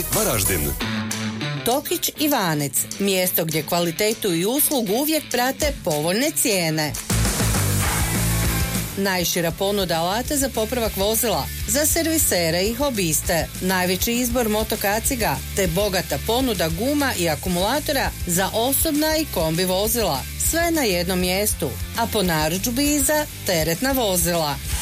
Varaždin. Tokić Ivanec, mjesto gdje kvalitetu i uslugu uvijek prate povoljne cijene. Najšira ponuda alata za popravak vozila, za servisere i hobiste, najveći izbor motokaciga, te bogata ponuda guma i akumulatora za osobna i kombi vozila. Sve na jednom mjestu, a po narudžbi i za teretna vozila.